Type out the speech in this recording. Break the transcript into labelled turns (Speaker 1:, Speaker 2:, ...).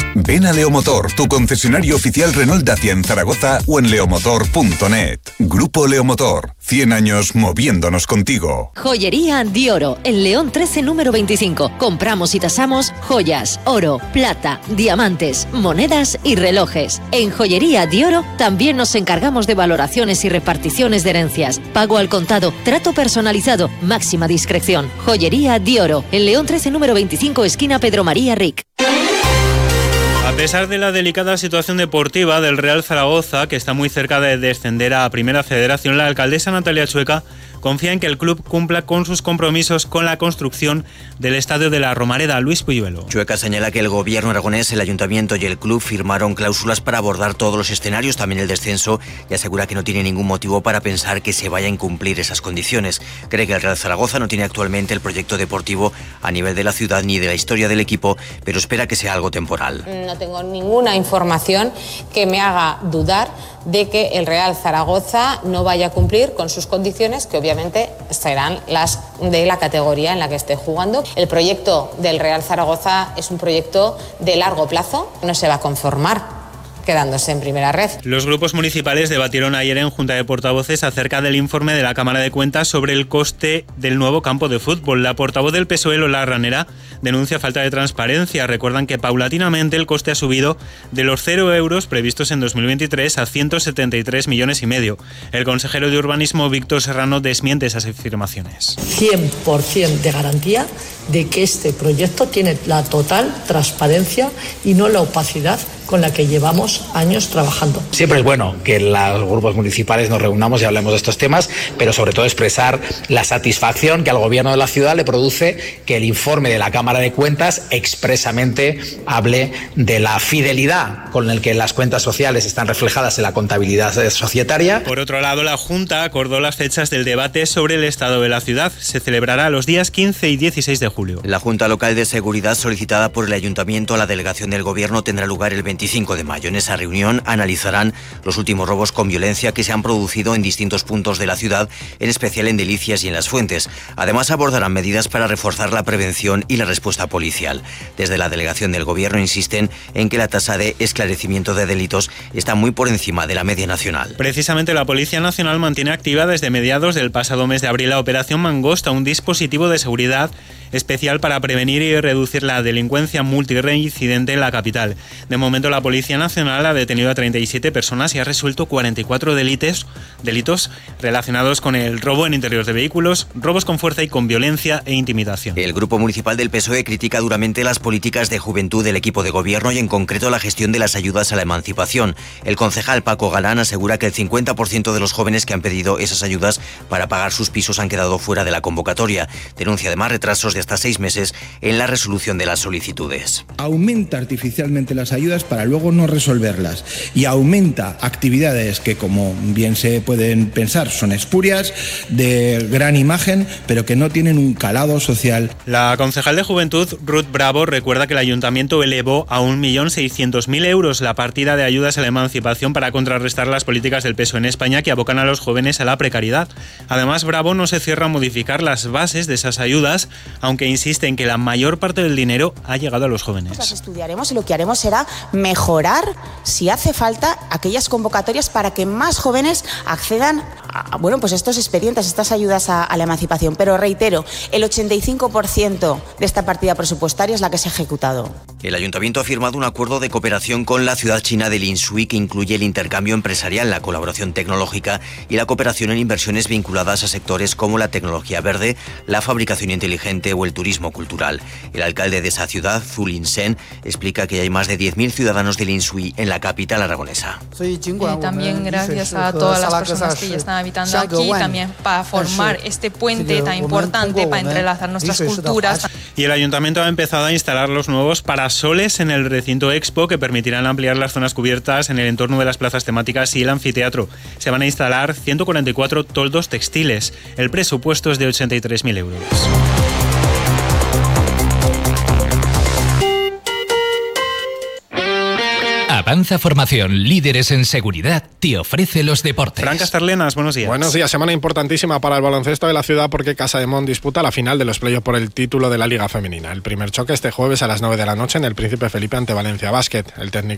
Speaker 1: Ven a Leomotor, tu concesionario oficial Renault Dacia en Zaragoza o en leomotor.net. Grupo Leomotor, 100 años moviéndonos contigo.
Speaker 2: Joyería Dioro, en León 13 número 25. Compramos y tasamos joyas, oro, plata, diamantes, monedas y relojes. En Joyería Dioro también nos encargamos de valoraciones y reparticiones de herencias. Pago al contado, trato personalizado, máxima discreción. Joyería Dioro, en León 13 número 25, esquina Pedro María Ric.
Speaker 3: A pesar de la delicada situación deportiva del Real Zaragoza, que está muy cerca de descender a Primera Federación, la alcaldesa Natalia Chueca confía en que el club cumpla con sus compromisos con la construcción del estadio de la Romareda. Luis Puyuelo.
Speaker 4: Chueca señala que el gobierno aragonés, el ayuntamiento y el club firmaron cláusulas para abordar todos los escenarios, también el descenso, y asegura que no tiene ningún motivo para pensar que se vaya a incumplir esas condiciones. Cree que el Real Zaragoza no tiene actualmente el proyecto deportivo a nivel de la ciudad ni de la historia del equipo, pero espera que sea algo temporal.
Speaker 5: No tengo ninguna información que me haga dudar de que el Real Zaragoza no vaya a cumplir con sus condiciones, que obviamente serán las de la categoría en la que esté jugando. El proyecto del Real Zaragoza es un proyecto de largo plazo, no se va a conformar quedándose en primera red.
Speaker 3: Los grupos municipales debatieron ayer en Junta de Portavoces acerca del informe de la Cámara de Cuentas sobre el coste del nuevo campo de fútbol. La portavoz del PSOE, Lola Ranera, denuncia falta de transparencia. Recuerdan que paulatinamente el coste ha subido de los 0 euros previstos en 2023 a 173,5 millones. El consejero de Urbanismo, Víctor Serrano, desmiente esas afirmaciones.
Speaker 6: 100% de garantía de que este proyecto tiene la total transparencia y no la opacidad con la que llevamos años trabajando.
Speaker 7: Siempre es bueno que los grupos municipales nos reunamos y hablemos de estos temas, pero sobre todo expresar la satisfacción que al gobierno de la ciudad le produce que el informe de la Cámara de Cuentas expresamente hable de la fidelidad con la que las cuentas sociales están reflejadas en la contabilidad societaria.
Speaker 3: Por otro lado, la Junta acordó las fechas del debate sobre el estado de la ciudad. Se celebrará los días 15 y 16 de julio.
Speaker 4: La Junta Local de Seguridad solicitada por el Ayuntamiento a la delegación del Gobierno tendrá lugar el 25 de mayo. En esa reunión analizarán los últimos robos con violencia que se han producido en distintos puntos de la ciudad, en especial en Delicias y en Las Fuentes. Además, abordarán medidas para reforzar la prevención y la respuesta policial. Desde la delegación del Gobierno insisten en que la tasa de esclarecimiento de delitos está muy por encima de la media nacional.
Speaker 3: Precisamente la Policía Nacional mantiene activa desde mediados del pasado mes de abril la Operación Mangosta, un dispositivo de seguridad especial para prevenir y reducir la delincuencia multireincidente en la capital. De momento, la Policía Nacional ha detenido a 37 personas y ha resuelto 44 delitos relacionados con el robo en interiores de vehículos, robos con fuerza y con violencia e intimidación.
Speaker 4: El Grupo Municipal del PSOE critica duramente las políticas de juventud del equipo de gobierno y en concreto la gestión de las ayudas a la emancipación. El concejal Paco Galán asegura que el 50% de los jóvenes que han pedido esas ayudas para pagar sus pisos han quedado fuera de la convocatoria. Denuncia además retrasos de hasta 6 meses en la resolución de las solicitudes.
Speaker 8: Aumenta artificialmente las ayudas para luego no resolverlas y aumenta actividades que, como bien se pueden pensar, son espurias, de gran imagen, pero que no tienen un calado social.
Speaker 3: La concejal de Juventud, Ruth Bravo, recuerda que el Ayuntamiento elevó a 1.600.000 euros la partida de ayudas a la emancipación para contrarrestar las políticas del PSOE en España que abocan a los jóvenes a la precariedad. Además, Bravo no se cierra a modificar las bases de esas ayudas, aunque insiste en que la mayor parte del dinero ha llegado a los jóvenes.
Speaker 9: Las estudiaremos y lo que haremos será mejorar, si hace falta, aquellas convocatorias para que más jóvenes accedan a estos expedientes, estas ayudas a la emancipación. Pero reitero, el 85% de esta partida presupuestaria es la que se ha ejecutado.
Speaker 4: El Ayuntamiento ha firmado un acuerdo de cooperación con la ciudad china de Linshui que incluye el intercambio empresarial, la colaboración tecnológica y la cooperación en inversiones vinculadas a sectores como la tecnología verde, la fabricación inteligente o el turismo cultural. El alcalde de esa ciudad, Zhu Linsen, explica que hay más de 10.000 ciudadanos de Linshui en la capital aragonesa.
Speaker 10: También gracias a todas las personas que ya están habitando aquí, también para formar este puente tan importante para entrelazar nuestras culturas.
Speaker 3: Y el Ayuntamiento ha empezado a instalar los nuevos parasoles en el recinto Expo que permitirán ampliar las zonas cubiertas en el entorno de las plazas temáticas y el anfiteatro. Se van a instalar 144 toldos textiles. El presupuesto es de 83.000 euros.
Speaker 11: Avanza Formación, líderes en seguridad, te ofrece los deportes.
Speaker 3: Fran Castarlenas, buenos días.
Speaker 12: Buenos días, semana importantísima para el baloncesto de la ciudad porque Casademont disputa la final de los playoffs por el título de la Liga Femenina. El primer choque este jueves a las 9 de la noche en el Príncipe Felipe ante Valencia Basket. El técnico